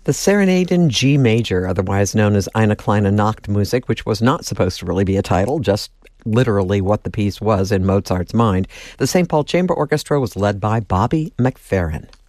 The Serenade in G major, otherwise known as Eine kleine Nachtmusik, which was not supposed to really be a title, just literally what the piece was in Mozart's mind. The St. Paul Chamber Orchestra was led by Bobby McFerrin.